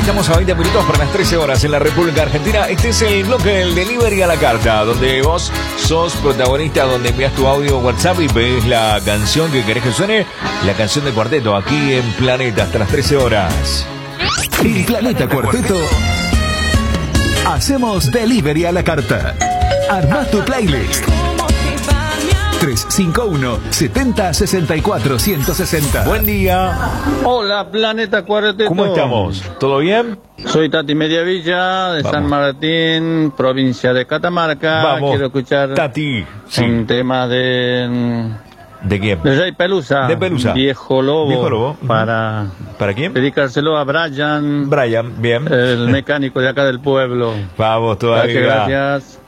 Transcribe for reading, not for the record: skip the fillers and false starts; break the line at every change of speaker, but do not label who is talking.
Estamos a 20 minutos para las 13 horas en la República Argentina. Este es el bloque del Delivery a la Carta, donde vos sos protagonista, donde envías tu audio WhatsApp y pedís la canción que querés que suene, la canción de Cuarteto, aquí en Planeta, hasta las 13 horas.
En Planeta Cuarteto hacemos Delivery a la Carta. Armá tu playlist 351-70-64-160.
Buen día.
Hola, Planeta Cuarteto.
¿Cómo estamos? ¿Todo bien?
Soy Tati Mediavilla, de San Martín, provincia de Catamarca.
Vamos.
Quiero escuchar
Tati. Sí.
un tema de
quién?
de Rey Pelusa.
De Pelusa.
Viejo Lobo.
Viejo Lobo.
¿Para
quién?
dedicárselo a Brian,
Brian, bien.
el mecánico de acá del pueblo.
Vamos todavía.
Gracias.